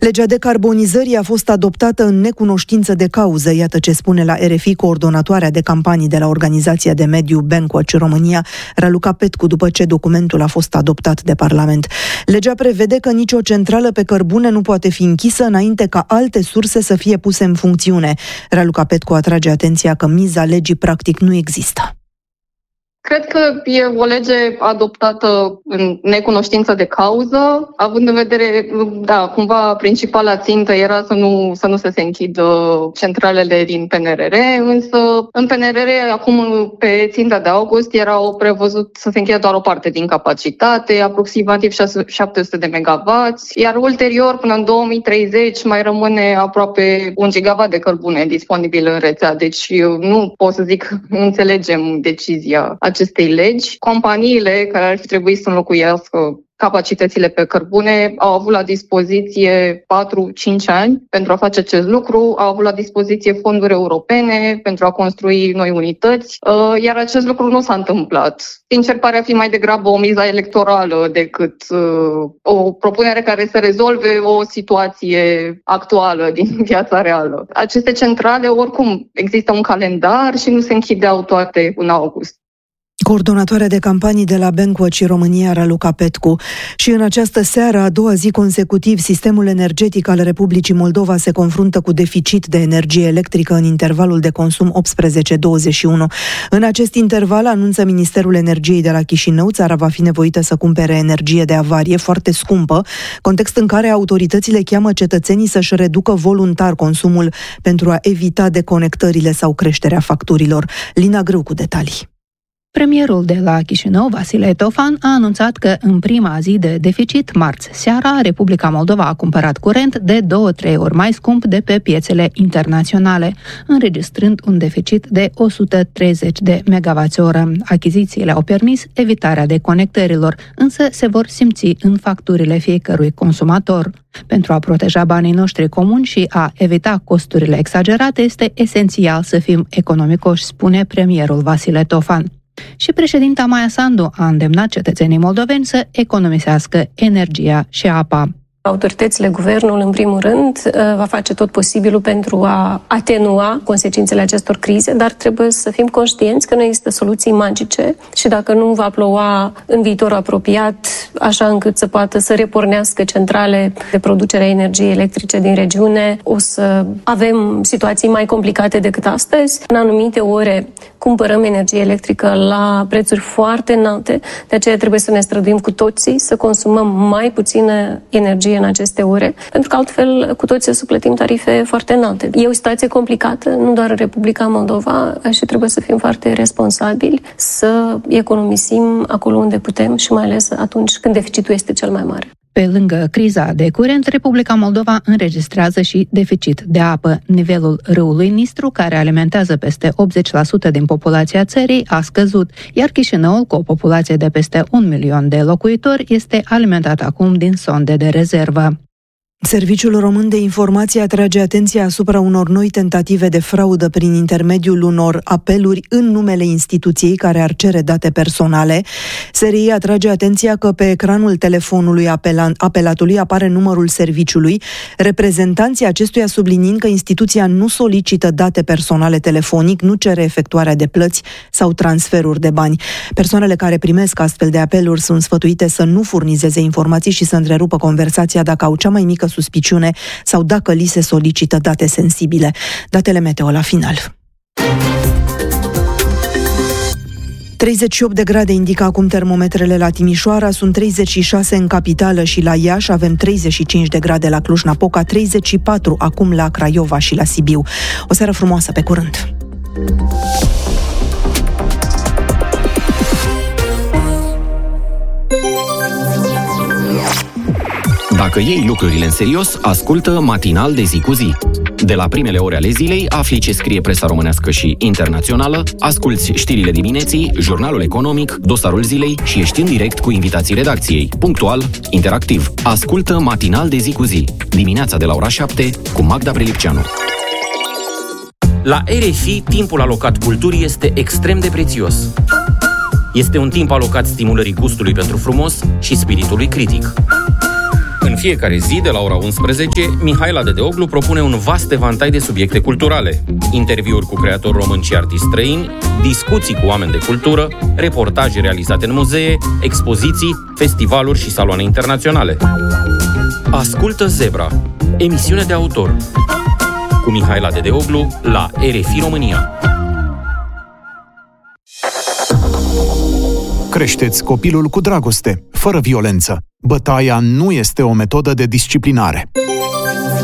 Legea decarbonizării a fost adoptată în necunoștință de cauză, iată ce spune la RFI coordonatoarea de campanii de la Organizația de Mediu Bankwatch România, Raluca Petcu, după ce documentul a fost adoptat de Parlament. Legea prevede că nicio centrală pe cărbune nu poate fi închisă înainte ca alte surse să fie puse în funcțiune. Raluca Petcu atrage atenția că miza legii practic nu există. Cred că e o lege adoptată în necunoștință de cauză, având în vedere, cumva principala țintă era să nu se închidă centralele din PNRR, însă în PNRR acum pe ținta de august erau prevăzut să se încheie doar o parte din capacitate, aproximativ 700 de megawatts, iar ulterior până în 2030 mai rămâne aproape 1 gigawatt de cărbune disponibil în rețea, deci nu pot să zic înțelegem decizia acestei legi. Companiile care ar fi trebuit să înlocuiască capacitățile pe cărbune au avut la dispoziție 4-5 ani pentru a face acest lucru, au avut la dispoziție fonduri europene pentru a construi noi unități, iar acest lucru nu s-a întâmplat. Sincer, pare a fi mai degrabă o miză electorală decât o propunere care să rezolve o situație actuală din viața reală. Aceste centrale, oricum, există un calendar și nu se închideau toate în august. Coordonatoarea de campanii de la Bankwatch România, Raluca Petcu. Și în această seară, a doua zi consecutiv, sistemul energetic al Republicii Moldova se confruntă cu deficit de energie electrică în intervalul de consum 18-21. În acest interval, anunță Ministerul Energiei de la Chișinău, țara va fi nevoită să cumpere energie de avarie foarte scumpă, context în care autoritățile cheamă cetățenii să-și reducă voluntar consumul pentru a evita deconectările sau creșterea facturilor. Lina Grâu cu detalii. Premierul de la Chișinău, Vasile Tofan, a anunțat că în prima zi de deficit, marți seara, Republica Moldova a cumpărat curent de 2-3 ori mai scump de pe piețele internaționale, înregistrând un deficit de 130 de megawatts-oră. Achizițiile au permis evitarea deconectărilor, însă se vor simți în facturile fiecărui consumator. Pentru a proteja banii noștri comuni și a evita costurile exagerate, este esențial să fim economicoși, spune premierul Vasile Tofan. Și președinta Maia Sandu a îndemnat cetățenii moldoveni să economisească energia și apa. Autoritățile, guvernul, în primul rând, va face tot posibilul pentru a atenua consecințele acestor crize, dar trebuie să fim conștienți că nu există soluții magice și dacă nu va ploua în viitor apropiat, așa încât să poată să repornească centrale de producere a energiei electrice din regiune, o să avem situații mai complicate decât astăzi. În anumite ore cumpărăm energie electrică la prețuri foarte înalte, de aceea trebuie să ne străduim cu toții să consumăm mai puțină energie în aceste ore, pentru că altfel cu toții să plătim tarife foarte înalte. E o situație complicată, nu doar în Republica Moldova, și trebuie să fim foarte responsabili, să economisim acolo unde putem și mai ales atunci când deficitul este cel mai mare. Pe lângă criza de curent, Republica Moldova înregistrează și deficit de apă. Nivelul râului Nistru, care alimentează peste 80% din populația țării, a scăzut, iar Chișinăul, cu o populație de peste 1 milion de locuitori, este alimentat acum din sonde de rezervă. Serviciul Român de Informație atrage atenția asupra unor noi tentative de fraudă prin intermediul unor apeluri în numele instituției care ar cere date personale. SRI atrage atenția că pe ecranul telefonului apelatului apare numărul serviciului, reprezentanții acestuia subliniind că instituția nu solicită date personale telefonic, nu cere efectuarea de plăți sau transferuri de bani. Persoanele care primesc astfel de apeluri sunt sfătuite să nu furnizeze informații și să întrerupă conversația dacă au cea mai mică suspiciune sau dacă li se solicită date sensibile. Datele meteo la final. 38 de grade indică acum termometrele la Timișoara, sunt 36 în capitală și la Iași, avem 35 de grade la Cluj-Napoca, 34 acum la Craiova și la Sibiu. O seară frumoasă, pe curând! Dacă iei lucrurile în serios, ascultă Matinal de zi cu zi. De la primele ore ale zilei, afli ce scrie presa românească și internațională, asculți știrile dimineții, jurnalul economic, dosarul zilei și ești în direct cu invitații redacției. Punctual, interactiv. Ascultă Matinal de zi cu zi. Dimineața de la ora 7 cu Magda Prelipceanu. La RFI, timpul alocat culturii este extrem de prețios. Este un timp alocat stimulării gustului pentru frumos și spiritului critic. În În fiecare zi, de la ora 11, Mihaela Dedeoglu propune un vast evantai de subiecte culturale. Interviuri cu creatori români și artiști străini, discuții cu oameni de cultură, reportaje realizate în muzee, expoziții, festivaluri și saloane internaționale. Ascultă Zebra, emisiune de autor, cu Mihaela Dedeoglu la RFI România. Creșteți copilul cu dragoste, fără violență. Bătaia nu este o metodă de disciplinare.